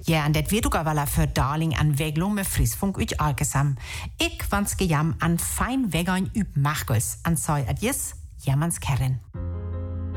Ja, en det wird ook wel für Darling an Weglung mit Friesfunk uit Alkesam. Ich wans gejam an fein Wegern üb Machgels, an sei adjes, jamans Kerren.